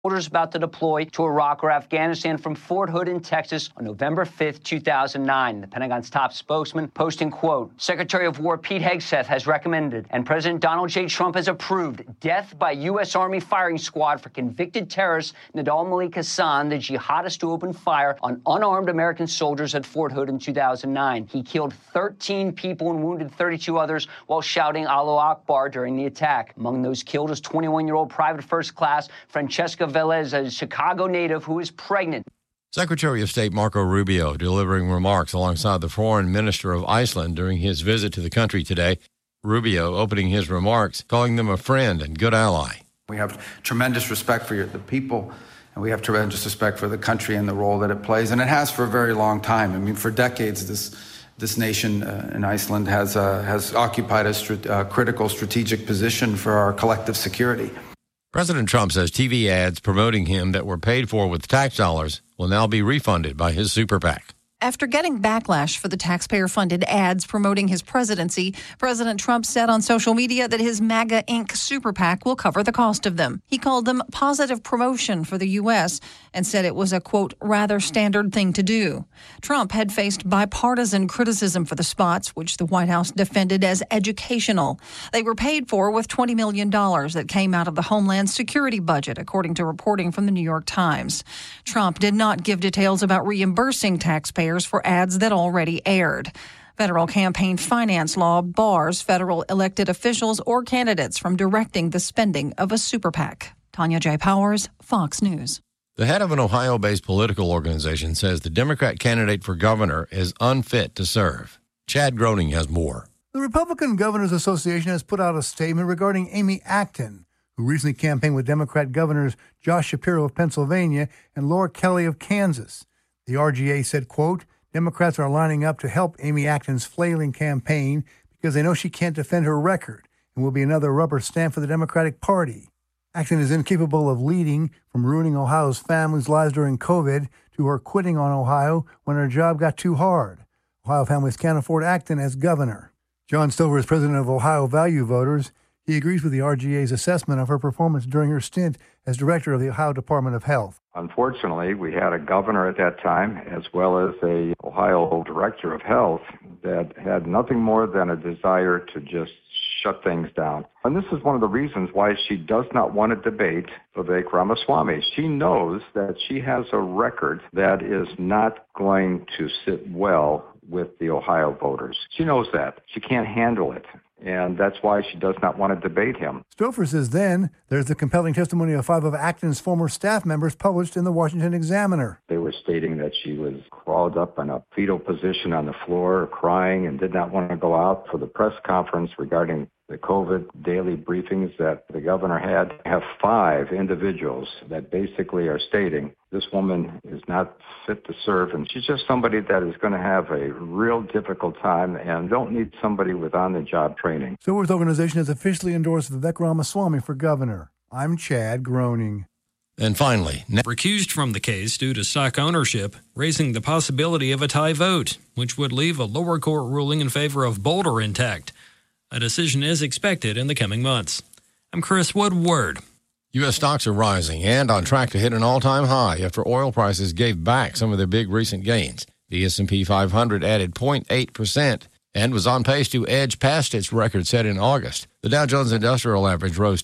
soldiers about to deploy to Iraq or Afghanistan from Fort Hood in Texas on November 5th, 2009. The Pentagon's top spokesman posting, quote, Secretary of War Pete Hegseth has recommended and President Donald J. Trump has approved death by U.S. Army firing squad for convicted terrorist Nadal Malik Hassan, the jihadist who opened fire on unarmed American soldiers at Fort Hood in 2009. He killed 13 people and wounded 32 others while shouting Allahu Akbar during the attack. Among those killed was 21-year-old Private First Class Francesca Velez, a Chicago native who is pregnant. Secretary of State Marco Rubio delivering remarks alongside the Foreign Minister of Iceland during his visit to the country today. Rubio opening his remarks, calling them a friend and good ally. We have tremendous respect for the people, and we have tremendous respect for the country and the role that it plays, and it has for a very long time. I mean, for decades, this nation in Iceland has occupied a critical strategic position for our collective security. President Trump says TV ads promoting him that were paid for with tax dollars will now be refunded by his super PAC. After getting backlash for the taxpayer-funded ads promoting his presidency, President Trump said on social media that his MAGA Inc. super PAC will cover the cost of them. He called them positive promotion for the U.S. and said it was a, quote, rather standard thing to do. Trump had faced bipartisan criticism for the spots, which the White House defended as educational. They were paid for with $20 million that came out of the Homeland Security budget, according to reporting from the New York Times. Trump did not give details about reimbursing taxpayers for ads that already aired. Federal campaign finance law bars federal elected officials or candidates from directing the spending of a super PAC. Tanya J. Powers, Fox News. The head of an Ohio-based political organization says the Democrat candidate for governor is unfit to serve. Chad Groening has more. The Republican Governors Association has put out a statement regarding Amy Acton, who recently campaigned with Democrat governors Josh Shapiro of Pennsylvania and Laura Kelly of Kansas. The RGA said, quote, Democrats are lining up to help Amy Acton's flailing campaign because they know she can't defend her record and will be another rubber stamp for the Democratic Party. Acton is incapable of leading, from ruining Ohio's families' lives during COVID to her quitting on Ohio when her job got too hard. Ohio families can't afford Acton as governor. John Stover is president of Ohio Value Voters. He agrees with the RGA's assessment of her performance during her stint as director of the Ohio Department of Health. Unfortunately, we had a governor at that time, as well as a Ohio director of health, that had nothing more than a desire to just shut things down. And this is one of the reasons why she does not want to debate Vivek Ramaswamy. She knows that she has a record that is not going to sit well with the Ohio voters. She knows that. She can't handle it. And that's why she does not want to debate him. Stouffer says then there's the compelling testimony of 5 of Acton's former staff members published in the Washington Examiner. They were stating that she was crawled up in a fetal position on the floor, crying, and did not want to go out for the press conference regarding the COVID daily briefings that the governor had. Have 5 individuals that basically are stating this woman is not fit to serve, and she's just somebody that is going to have a real difficult time and don't need somebody with on-the-job training. Stover's organization has officially endorsed Vivek Ramaswamy for governor. I'm Chad Groening. And finally, recused from the case due to stock ownership, raising the possibility of a tie vote, which would leave a lower court ruling in favor of Boulder intact. A decision is expected in the coming months. I'm Chris Woodward. U.S. stocks are rising and on track to hit an all-time high after oil prices gave back some of their big recent gains. The S&P 500 added 0.8% and was on pace to edge past its record set in August. The Dow Jones Industrial Average rose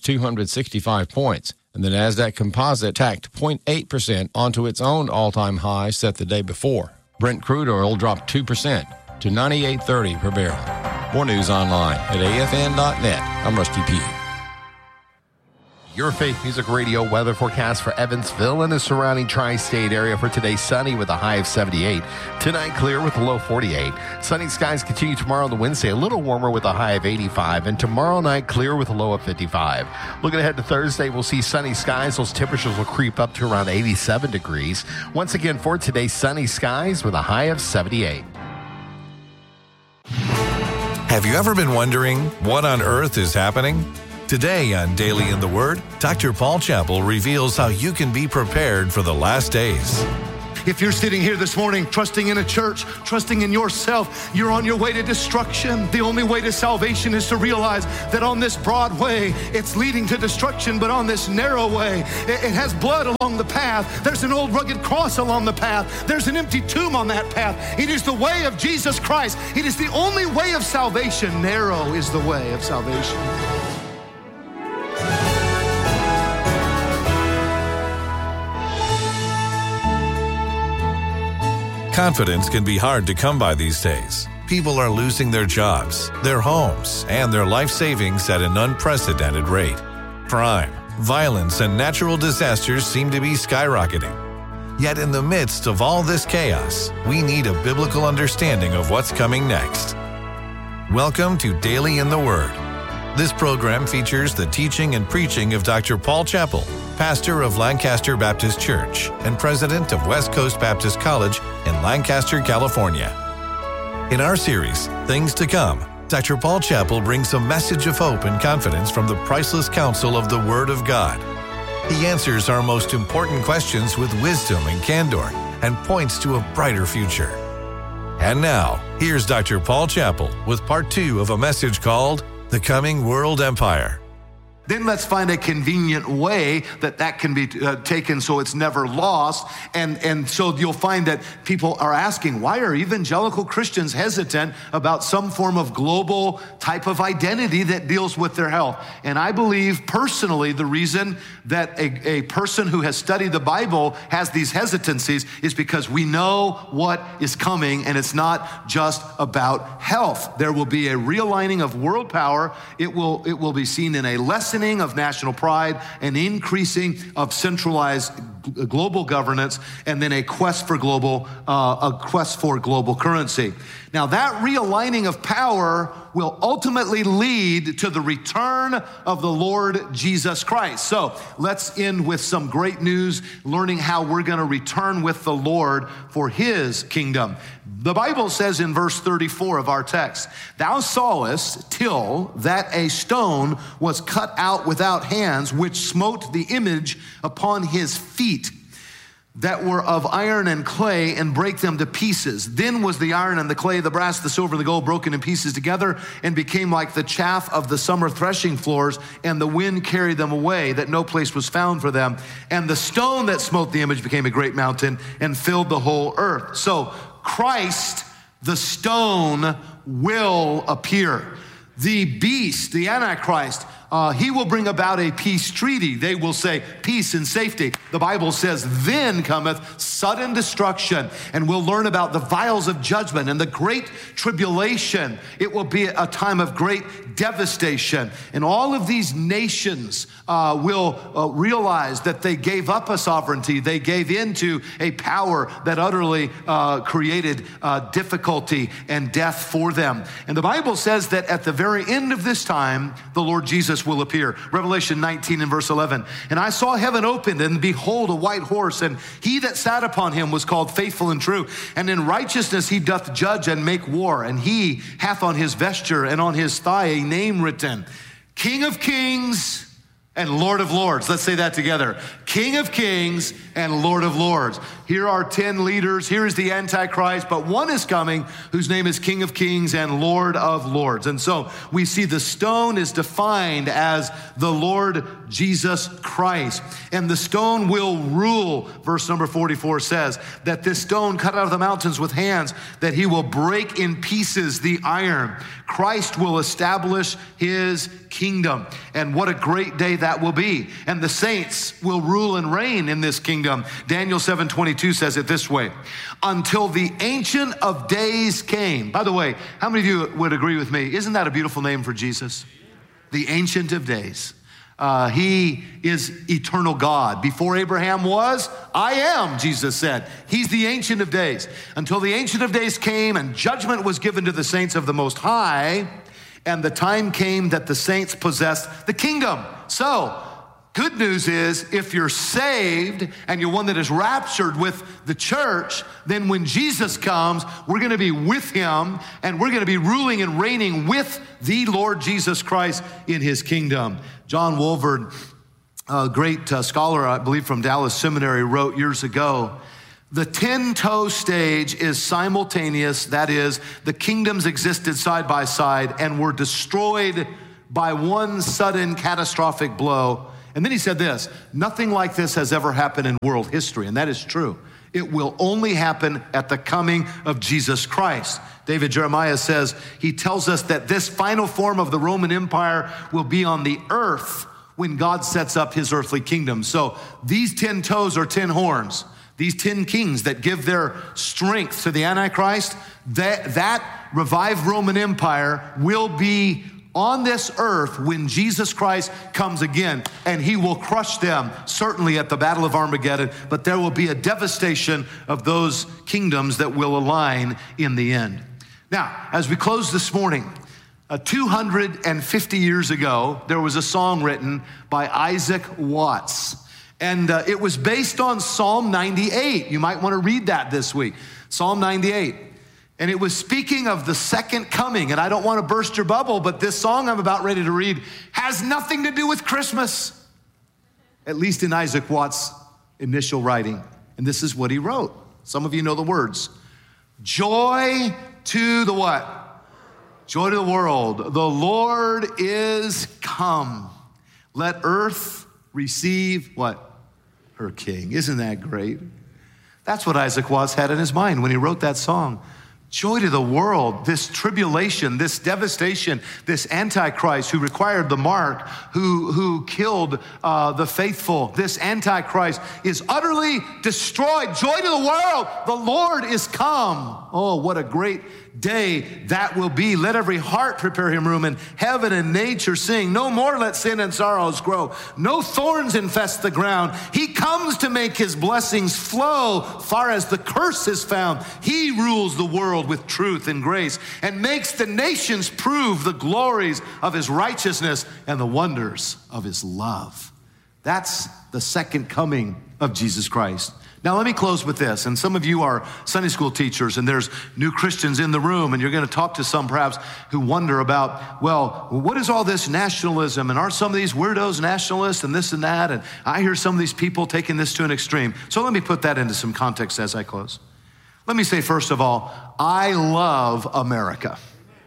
265 points, and the NASDAQ Composite tacked 0.8% onto its own all-time high set the day before. Brent crude oil dropped 2% to $98.30 per barrel. More news online at afn.net. I'm Rusty Pugh. Your Faith Music Radio weather forecast for Evansville and the surrounding tri-state area for today: sunny with a high of 78. Tonight, clear with a low 48. Sunny skies continue tomorrow on the Wednesday, a little warmer with a high of 85. And tomorrow night, clear with a low of 55. Looking ahead to Thursday, we'll see sunny skies. Those temperatures will creep up to around 87 degrees. Once again, for today, sunny skies with a high of 78. Have you ever been wondering what on earth is happening? Today on Daily in the Word, Dr. Paul Chappell reveals how you can be prepared for the last days. If you're sitting here this morning trusting in a church, trusting in yourself, you're on your way to destruction. The only way to salvation is to realize that on this broad way, it's leading to destruction, but on this narrow way, it has blood along the path. There's an old rugged cross along the path. There's an empty tomb on that path. It is the way of Jesus Christ. It is the only way of salvation. Narrow is the way of salvation. Confidence can be hard to come by these days. People are losing their jobs, their homes, and their life savings at an unprecedented rate. Crime, violence, and natural disasters seem to be skyrocketing. Yet in the midst of all this chaos, we need a biblical understanding of what's coming next. Welcome to Daily in the Word. This program features the teaching and preaching of Dr. Paul Chappell, pastor of Lancaster Baptist Church and president of West Coast Baptist College in Lancaster, California. In our series, Things to Come, Dr. Paul Chappell brings a message of hope and confidence from the priceless counsel of the Word of God. He answers our most important questions with wisdom and candor and points to a brighter future. And now, here's Dr. Paul Chappell with part 2 of a message called The Coming World Empire. Then let's find a convenient way that can be taken so it's never lost. And so you'll find that people are asking, why are evangelical Christians hesitant about some form of global type of identity that deals with their health? And I believe personally the reason that a person who has studied the Bible has these hesitancies is because we know what is coming, and it's not just about health. There will be a realigning of world power. It will be seen in a lessening of national pride, an increasing of centralized global governance, and then a quest for global currency. Now, that realigning of power will ultimately lead to the return of the Lord Jesus Christ. So let's end with some great news, learning how we're going to return with the Lord for his kingdom. The Bible says in verse 34 of our text, "Thou sawest till that a stone was cut out without hands, which smote the image upon his feet, that were of iron and clay, and break them to pieces. Then was the iron and the clay, the brass, the silver, and the gold broken in pieces together, and became like the chaff of the summer threshing floors, and the wind carried them away, that no place was found for them. And the stone that smote the image became a great mountain, and filled the whole earth." So Christ, the stone, will appear. The beast, the Antichrist, he will bring about a peace treaty. They will say peace and safety. The Bible says, "Then cometh sudden destruction." And we'll learn about the vials of judgment and the great tribulation. It will be a time of great devastation. And all of these nations will realize that they gave up a sovereignty. They gave into a power that utterly created difficulty and death for them. And the Bible says that at the very end of this time, the Lord Jesus will appear. Revelation 19 and verse 11. "And I saw heaven opened, and behold, a white horse, and he that sat upon him was called Faithful and True. And in righteousness he doth judge and make war. And he hath on his vesture and on his thigh a name written, King of Kings and Lord of Lords." Let's say that together. King of Kings and Lord of Lords. Here are 10 leaders. Here is the Antichrist, but one is coming whose name is King of Kings and Lord of Lords. And so we see the stone is defined as the Lord Jesus Christ. And the stone will rule. Verse number 44 says that this stone cut out of the mountains with hands, that he will break in pieces the iron. Christ will establish his kingdom. And what a great day that will be. And the saints will rule and reign in this kingdom. Daniel 7:22 says it this way: "Until the Ancient of Days came." By the way, how many of you would agree with me? Isn't that a beautiful name for Jesus? The Ancient of Days. He is eternal God. Before Abraham was, I am, Jesus said. He's the Ancient of Days. Until the Ancient of Days came and judgment was given to the saints of the Most High, and the time came that the saints possessed the kingdom. So, good news is, if you're saved and you're one that is raptured with the church, then when Jesus comes, we're going to be with him, and we're going to be ruling and reigning with the Lord Jesus Christ in his kingdom. John Wolford, a great scholar, I believe, from Dallas Seminary, wrote years ago The 10-toe stage is simultaneous. That is, the kingdoms existed side by side and were destroyed by one sudden catastrophic blow. And then he said this, nothing like this has ever happened in world history. And that is true. It will only happen at the coming of Jesus Christ. David Jeremiah says, he tells us that this final form of the Roman Empire will be on the earth when God sets up his earthly kingdom. So these 10 toes are 10 horns. These 10 kings that give their strength to the Antichrist, that revived Roman Empire will be on this earth when Jesus Christ comes again, and he will crush them, certainly at the Battle of Armageddon, but there will be a devastation of those kingdoms that will align in the end. Now, as we close this morning, 250 years ago, there was a song written by Isaac Watts. And it was based on Psalm 98. You might want to read that this week. Psalm 98. And it was speaking of the second coming. And I don't want to burst your bubble, but this song I'm about ready to read has nothing to do with Christmas. At least in Isaac Watts' initial writing. And this is what he wrote. Some of you know the words. Joy to the what? Joy to the world. The Lord is come. Let earth receive what? Her king. Isn't that great? That's what Isaac Watts had in his mind when he wrote that song. Joy to the world, this tribulation, this devastation, this Antichrist who required the mark, who killed the faithful. This Antichrist is utterly destroyed. Joy to the world, the Lord is come. Oh, what a great day that will be. Let every heart prepare him room, and heaven and nature sing. No more let sin and sorrows grow. No thorns infest the ground. He comes to make his blessings flow far as the curse is found. He rules the world with truth and grace and makes the nations prove the glories of his righteousness and the wonders of his love. That's the second coming of Jesus Christ. Now, let me close with this. And some of you are Sunday school teachers, and there's new Christians in the room, and you're going to talk to some perhaps who wonder about, well, what is all this nationalism? And are some of these weirdos nationalists and this and that? And I hear some of these people taking this to an extreme. So let me put that into some context as I close. Let me say, first of all, I love America.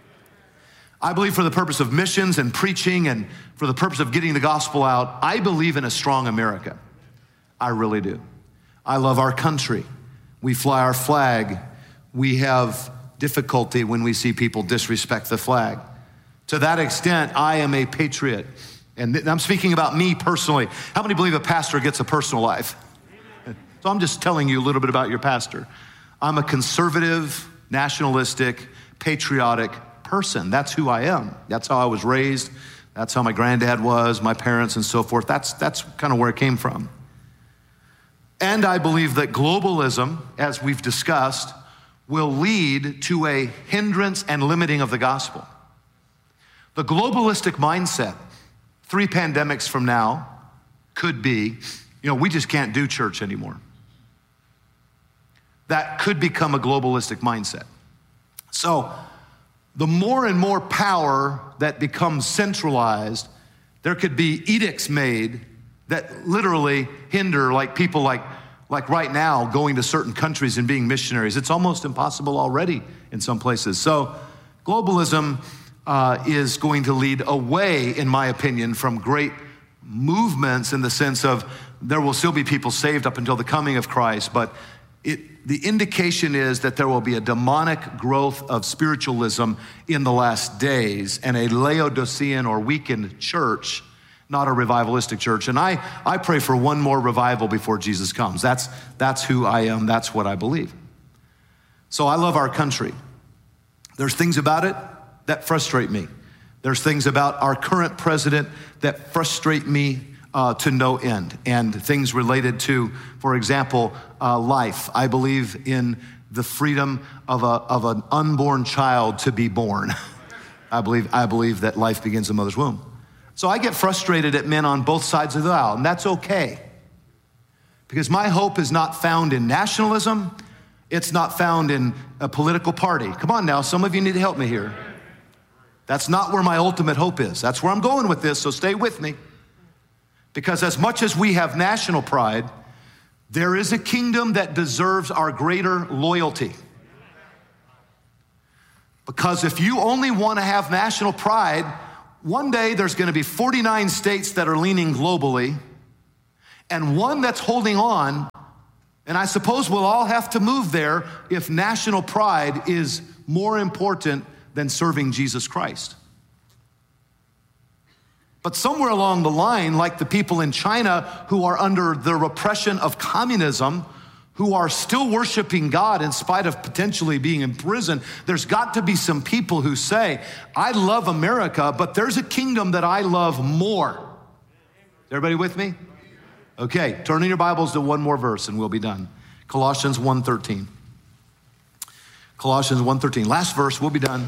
I believe for the purpose of missions and preaching and for the purpose of getting the gospel out, I believe in a strong America. I really do. I love our country. We fly our flag. We have difficulty when we see people disrespect the flag. To that extent, I am a patriot. And I'm speaking about me personally. How many believe a pastor gets a personal life? So I'm just telling you a little bit about your pastor. I'm a conservative, nationalistic, patriotic person. That's who I am. That's how I was raised. That's how my granddad was, my parents and so forth. That's kind of where it came from. And I believe that globalism, as we've discussed, will lead to a hindrance and limiting of the gospel. The globalistic mindset, 3 pandemics from now, could be, we just can't do church anymore. That could become a globalistic mindset. So the more and more power that becomes centralized, there could be edicts made that literally hinder people like right now going to certain countries and being missionaries. It's almost impossible already in some places. So globalism is going to lead away, in my opinion, from great movements in the sense of there will still be people saved up until the coming of Christ, but the indication is that there will be a demonic growth of spiritualism in the last days and a Laodicean or weakened church, not a revivalistic church. And I pray for one more revival before Jesus comes. That's who I am. That's what I believe. So I love our country. There's things about it that frustrate me. There's things about our current president that frustrate me to no end, and things related to, for example, life. I believe in the freedom of an unborn child to be born. I believe that life begins in the mother's womb. So I get frustrated at men on both sides of the aisle, and that's okay. Because my hope is not found in nationalism. It's not found in a political party. Come on now, some of you need to help me here. That's not where my ultimate hope is. That's where I'm going with this, so stay with me. Because as much as we have national pride, There is a kingdom that deserves our greater loyalty. Because if you only want to have national pride, one day there's going to be 49 states that are leaning globally and one that's holding on. And I suppose we'll all have to move there if national pride is more important than serving Jesus Christ. But somewhere along the line, like the people in China who are under the repression of communism, who are still worshiping God in spite of potentially being in prison, there's got to be some people who say, I love America, but there's a kingdom that I love more. Everybody with me? Okay, turn in your Bibles to one more verse and we'll be done. Colossians 1:13. Colossians 1:13. Last verse, we'll be done.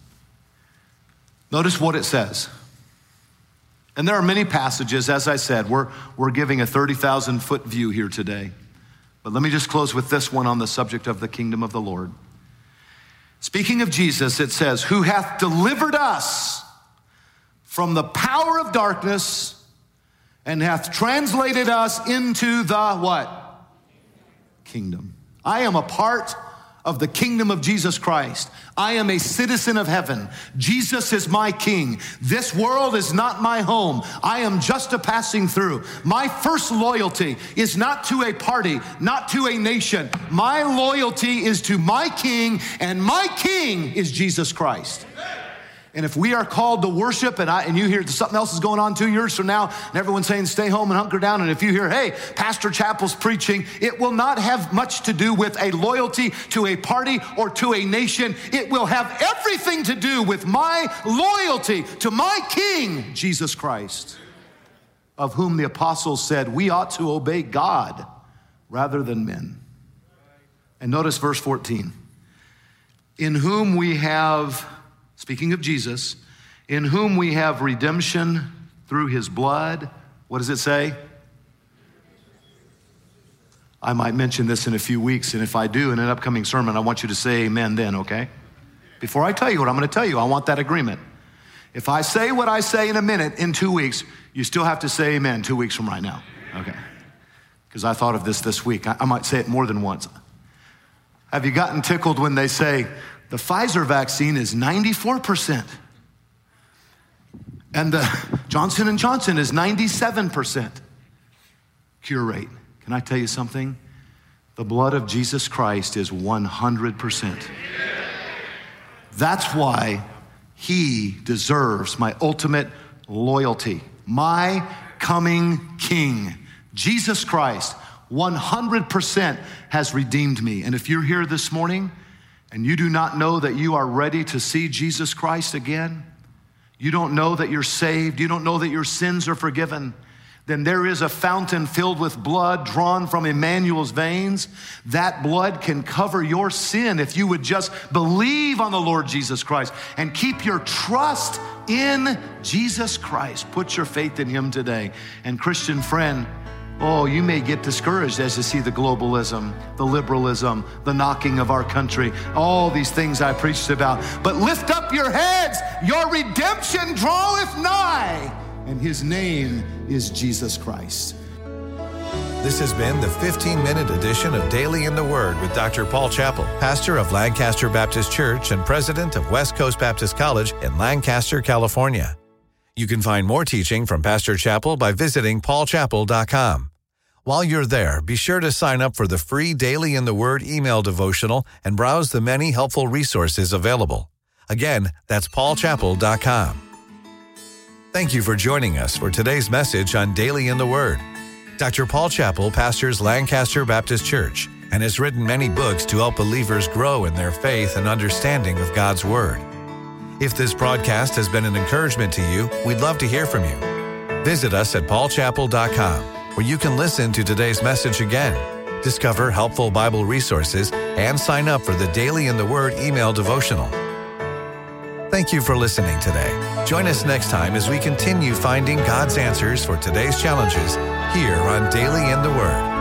Notice what it says. And there are many passages, as I said, we're giving a 30,000-foot view here today. But let me just close with this one on the subject of the kingdom of the Lord. Speaking of Jesus, it says, who hath delivered us from the power of darkness and hath translated us into the what? Kingdom. I am a part of the kingdom of Jesus Christ. I am a citizen of heaven. Jesus is my king. This world is not my home. I am just a passing through. My first loyalty is not to a party, not to a nation. My loyalty is to my king, and my king is Jesus Christ. And if we are called to worship and you hear something else is going on 2 years from now and everyone's saying stay home and hunker down, and if you hear, hey, Pastor Chappell's preaching, it will not have much to do with a loyalty to a party or to a nation. It will have everything to do with my loyalty to my King, Jesus Christ, of whom the apostles said we ought to obey God rather than men. And notice verse 14. In whom we have... Speaking of Jesus, in whom we have redemption through his blood. What does it say? I might mention this in a few weeks, and if I do in an upcoming sermon, I want you to say amen then, okay? Before I tell you what I'm going to tell you, I want that agreement. If I say what I say in a minute in 2 weeks, you still have to say amen 2 weeks from right now, okay? Because I thought of this week. I might say it more than once. Have you gotten tickled when they say, the Pfizer vaccine is 94%. And the Johnson & Johnson is 97% cure rate. Can I tell you something? The blood of Jesus Christ is 100%. That's why he deserves my ultimate loyalty. My coming King, Jesus Christ, 100% has redeemed me. And if you're here this morning and you do not know that you are ready to see Jesus Christ again, you don't know that you're saved, you don't know that your sins are forgiven, then there is a fountain filled with blood drawn from Emmanuel's veins. That blood can cover your sin if you would just believe on the Lord Jesus Christ and keep your trust in Jesus Christ. Put your faith in him today. And Christian friend, oh, you may get discouraged as you see the globalism, the liberalism, the knocking of our country, all these things I preached about. But lift up your heads, your redemption draweth nigh, and his name is Jesus Christ. This has been the 15-minute edition of Daily in the Word with Dr. Paul Chappell, pastor of Lancaster Baptist Church and president of West Coast Baptist College in Lancaster, California. You can find more teaching from Pastor Chappell by visiting paulchappell.com. While you're there, be sure to sign up for the free Daily in the Word email devotional and browse the many helpful resources available. Again, that's paulchappell.com. Thank you for joining us for today's message on Daily in the Word. Dr. Paul Chappell pastors Lancaster Baptist Church and has written many books to help believers grow in their faith and understanding of God's Word. If this broadcast has been an encouragement to you, we'd love to hear from you. Visit us at paulchappell.com, where you can listen to today's message again, discover helpful Bible resources, and sign up for the Daily in the Word email devotional. Thank you for listening today. Join us next time as we continue finding God's answers for today's challenges here on Daily in the Word.